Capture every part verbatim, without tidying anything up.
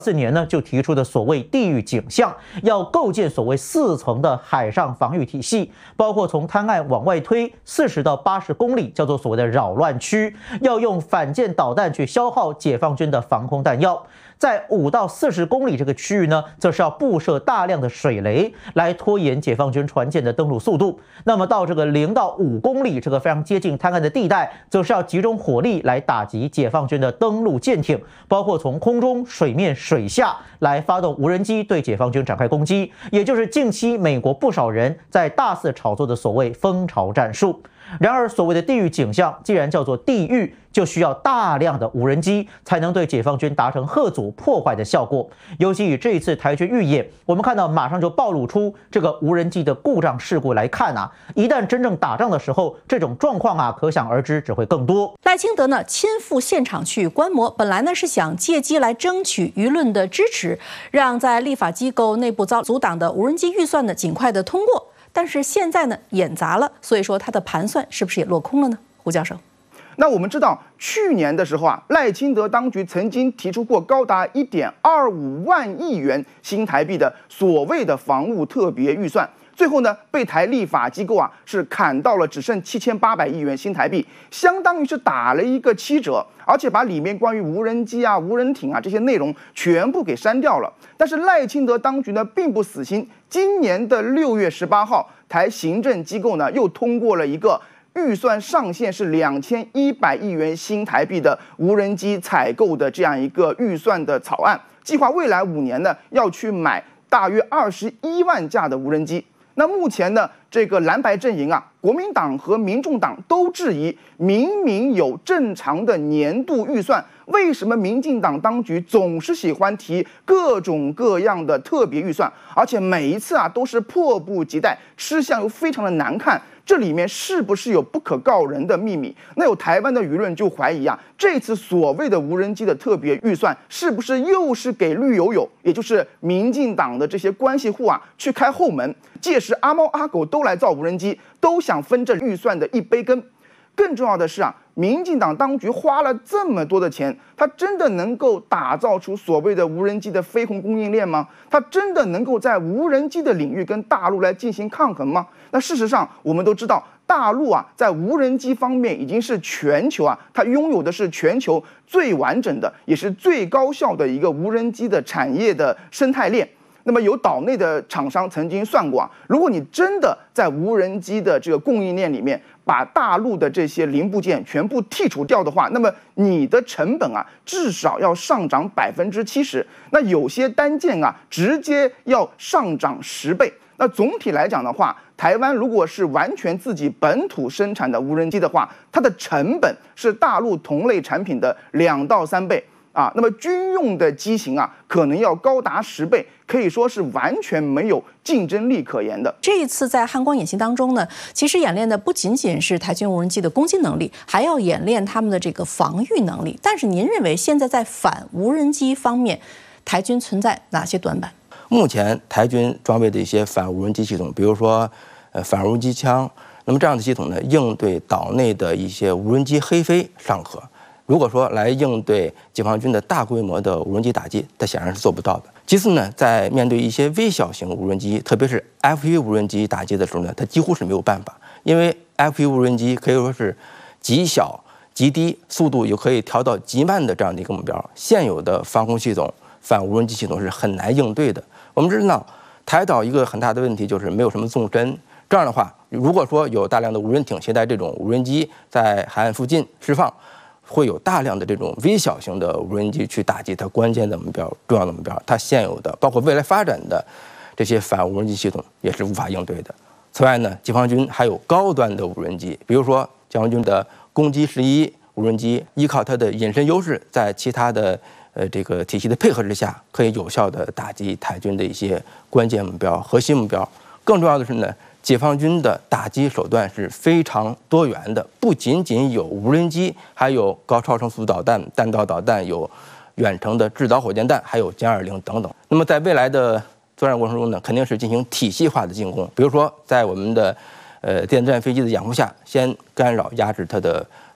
四年呢，就提出的所谓地域景象，要构建所谓四层的海上防御体系，包括从滩岸往外推四十到八十公里，叫做所谓的扰乱区，要用反舰导弹去消耗解放军的防空弹药。在五到四十公里这个区域呢，则是要布设大量的水雷来拖延解放军船舰的登陆速度。那么到这个零到五公里这个非常接近滩岸的地带，则是要集中火力来打击解放军的登陆舰艇，包括从空中、水面、水下来发动无人机对解放军展开攻击，也就是近期美国不少人在大肆炒作的所谓蜂巢战术。然而，所谓的地域景象，既然叫做地域，就需要大量的无人机才能对解放军达成吓阻破坏的效果。尤其以这一次台军预演，我们看到马上就暴露出这个无人机的故障事故来看啊，一旦真正打仗的时候，这种状况啊，可想而知只会更多。 赖清德呢亲赴现场去观摩，本来呢是想借机来争取舆论的支持，让在立法机构内部遭阻挡的无人机预算呢尽快的通过。但是现在呢演砸了，所以说他的盘算是不是也落空了呢？胡教授， 那我们知道，去年的时候啊，赖清德当局曾经提出过高达一点二五万亿元新台币的所谓的防务特别预算，最后呢被台立法机构啊是砍到了只剩七千八百亿元新台币，相当于是打了一个七折，而且把里面关于无人机啊、无人艇啊这些内容全部给删掉了。但是赖清德当局呢并不死心，今年的六月十八号，台行政机构呢又通过了一个预算上限是两千一百亿元新台币的无人机采购的这样一个预算的草案，计划未来五年呢要去买大约二十一万架的无人机。那目前呢，这个蓝白阵营啊，国民党和民众党都质疑，明明有正常的年度预算，为什么民进党当局总是喜欢提各种各样的特别预算，而且每一次啊都是迫不及待，吃相又非常的难看？这里面是不是有不可告人的秘密？那有台湾的舆论就怀疑啊，这次所谓的无人机的特别预算，是不是又是给绿油油，也就是民进党的这些关系户啊去开后门？届时阿猫阿狗都来造无人机，都想分这预算的一杯羹。更重要的是啊，民进党当局花了这么多的钱，他真的能够打造出所谓的无人机的飞鸿供应链吗？他真的能够在无人机的领域跟大陆来进行抗衡吗？那事实上，我们都知道，大陆啊，在无人机方面已经是全球啊，它拥有的是全球最完整的，也是最高效的一个无人机的产业的生态链。那么有岛内的厂商曾经算过啊，如果你真的在无人机的这个供应链里面把大陆的这些零部件全部剔除掉的话，那么你的成本啊至少要上涨百分之七十，那有些单件啊直接要上涨十倍。那总体来讲的话，台湾如果是完全自己本土生产的无人机的话，它的成本是大陆同类产品的两到三倍。啊，那么军用的机型啊，可能要高达十倍，可以说是完全没有竞争力可言的。 这一次在汉光演习当中呢，其实演练的不仅仅是台军无人机的攻击能力，还要演练他们的这个防御能力。但是您认为现在在反无人机方面，台军存在哪些短板？ 目前台军装备的一些反无人机系统，比如说呃反无人机枪，那么这样的系统呢，应对岛内的一些无人机黑飞尚可。如果说来应对解放军的大规模的无人机打击，它显然是做不到的。其次呢，在面对一些微小型无人机，特别是 F P V 无人机打击的时候呢，它几乎是没有办法，因为 F P V 无人机可以说是极小、极低，速度又可以调到极慢的这样的一个目标，现有的防空系统、反无人机系统是很难应对的。我们知道，台岛一个很大的问题就是没有什么纵深，这样的话，如果说有大量的无人艇携带这种无人机在海岸附近释放，会有大量的这种微小型的无人机去打击它关键的目标、重要的目标，它现有的包括未来发展的这些反无人机系统也是无法应对的。此外呢，解放军还有高端的无人机，比如说解放军的攻击十一无人机，依靠它的隐身优势，在其他的呃这个体系的配合之下，可以有效的打击台军的一些关键目标、核心目标。更重要的是呢，解放军的打击手段是非常多元的，不仅仅有无人机，还有高超声速导弹、弹道导弹，有远程的制导火箭弹，还有歼二零等等。那么在未来的作战过程中呢，肯定是进行体系化的进攻，比如说在我们的呃电战飞机的掩护下，先干扰压制它的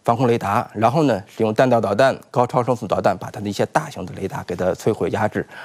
防空雷达，然后呢，使用弹道导弹、高超声速导弹把它的一些大型的雷达给它摧毁压制。